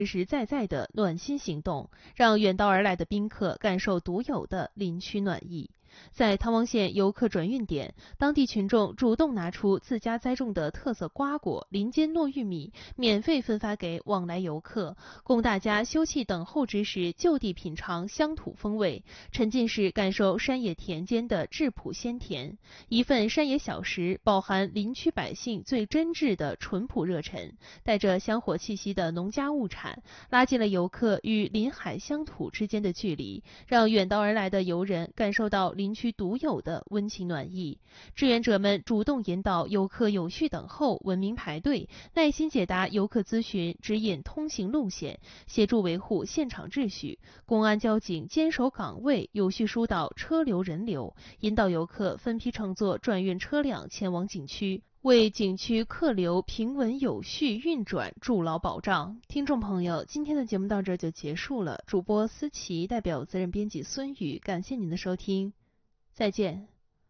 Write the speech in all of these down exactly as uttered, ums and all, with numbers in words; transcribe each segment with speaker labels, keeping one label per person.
Speaker 1: 实实在在的暖心行动，让远道而来的宾客感受独有的林区暖意。在汤汪县游客转运点，当地群众主动拿出自家栽种的特色瓜果林间糯玉米，免费分发给往来游客，供大家休憩等候之时就地品尝乡土风味，沉浸式感受山野田间的质朴鲜甜。一份山野小食，饱含林区百姓最真挚的淳朴热忱，带着香火气息的农家物产，拉近了游客与林海乡土之间的距离，让远道而来的游人感受到林区独有的温情暖意。志愿者们主动引导游客有序等候，文明排队，耐心解答游客咨询，指引通行路线，协助维护现场秩序。公安交警坚守岗位，有序疏导车流人流，引导游客分批乘坐转运车辆前往景区，为景区客流平稳有序运转筑牢保障。听众朋友，今天的节目到这儿就结束了。主播思琪代表责任编辑孙宇，感谢您的收听，再见。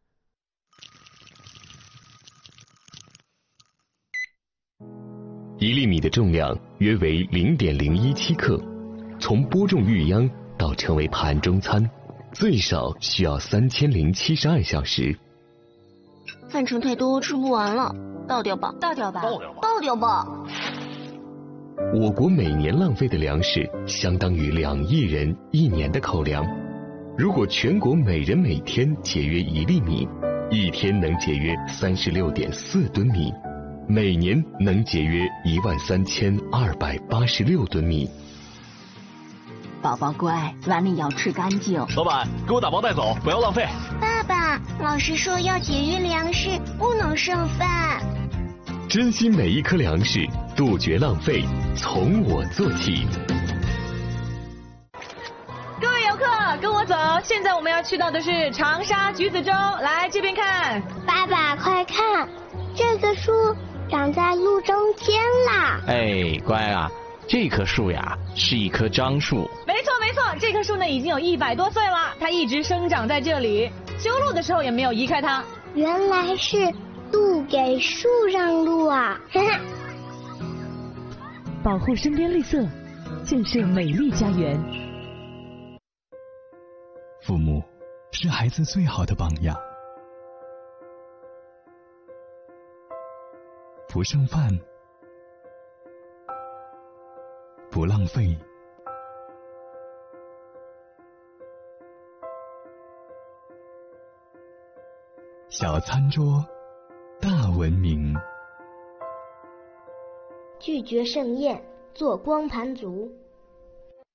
Speaker 2: 一粒米的重量约为零点零一七克，从播种育秧到成为盘中餐，最少需要三千零七十二小时。
Speaker 3: 饭盛太多，吃不完了，倒掉吧，
Speaker 4: 倒掉吧，
Speaker 3: 倒掉吧，倒掉吧。
Speaker 2: 我国每年浪费的粮食相当于两亿人一年的口粮。如果全国每人每天节约一粒米，一天能节约三十六点四吨米，每年能节约一万三千二百八十六吨米。
Speaker 5: 宝宝乖，碗里要吃干净。
Speaker 6: 老板，给我打包带走，不要浪费。
Speaker 3: 爸爸，老师说要节约粮食，不能剩饭。
Speaker 2: 珍惜每一颗粮食，杜绝浪费，从我做起。
Speaker 4: 各位游客，跟我走，现在我们要去到的是长沙橘子洲，来这边看。
Speaker 3: 爸爸，快看，这个树长在路中间啦。
Speaker 7: 哎，乖啊，这棵树呀是一棵樟树。
Speaker 4: 没错没错，这棵树呢已经有一百多岁了，它一直生长在这里，修路的时候也没有移开它。
Speaker 3: 原来是路给树让路啊！
Speaker 8: 保护身边绿色，建设美丽家园。
Speaker 9: 父母是孩子最好的榜样。不剩饭，不浪费，小餐桌，大文明。
Speaker 3: 拒绝盛宴，做光盘族。